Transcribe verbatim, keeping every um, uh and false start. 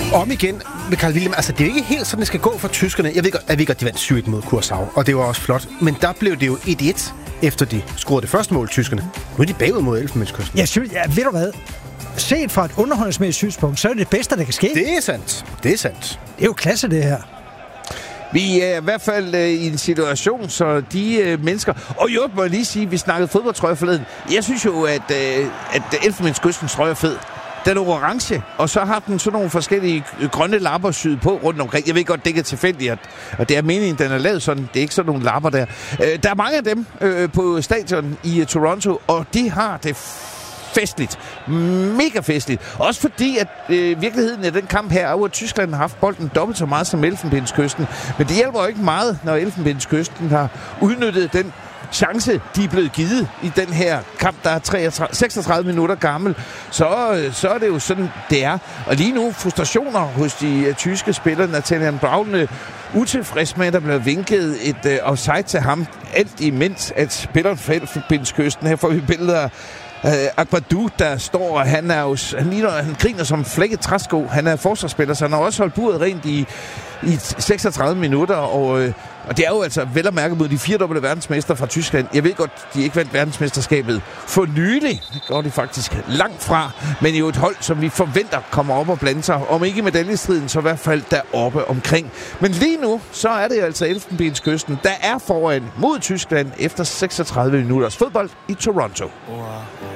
Om igen med Carl Wilhelm, altså det er jo ikke helt sådan, det skal gå for tyskerne. Jeg ved godt, jeg ved godt de vandt syv et mod Curaçao, og det var også flot. Men der blev det jo et et, efter de scorede det første mål, tyskerne. Nu er de bagud mod Elfenbenskysten. Jeg synes, ja, ved du hvad? Set fra et underholdningsmæssigt synspunkt, så er det det bedste, der kan ske. Det er sandt. Det er sandt. Det er jo klasse, det her. Vi er i hvert fald øh, i en situation, så de øh, mennesker... Og jo, må jeg lige sige, vi snakkede fodboldtrøje forleden. Jeg synes jo, at, øh, at Elfenbenskystens trøje er fed. Den er orange, og så har den sådan nogle forskellige grønne lapper syet på rundt omkring. Jeg ved godt, det ikke er tilfældigt, at, at det er meningen, den er lavet sådan. Det er ikke sådan nogle lapper der. Øh, der er mange af dem øh, på stadion i uh, Toronto, og de har det festligt. Mega festligt. Også fordi, at øh, virkeligheden af den kamp her er jo, at Tyskland har haft bolden dobbelt så meget som Elfenbenskysten. Men det hjælper jo ikke meget, når Elfenbenskysten har udnyttet den chance, de er blevet givet i den her kamp, der er treogtredive, seksogtredive minutter gammel, så, så er det jo sådan, det er. Og lige nu frustrationer hos de uh, tyske spillere. Nathaniel Braun uh, utilfreds med, at der bliver vinket et uh, offside til ham. Alt imens, at spilleren fra Elfenbenskysten, her får vi billeder af Uh, Agbadou, der står, han er jo, han, ligner, han griner som flækket træsko. Han er forsvarsspiller, så han har også holdt buret rent i, i seksogtredive minutter, og, uh, og det er jo altså vel at mærke mod de firedobbelte verdensmester fra Tyskland. Jeg ved godt, de ikke vandt verdensmesterskabet for nylig. Det går de faktisk langt fra, men jo et hold, som vi forventer kommer op og blande sig. Om ikke i medaljestriden, så i hvert fald deroppe omkring. Men lige nu, så er det altså Elfenbenskysten, der er foran mod Tyskland efter seksogtredive minutters fodbold i Toronto. Wow.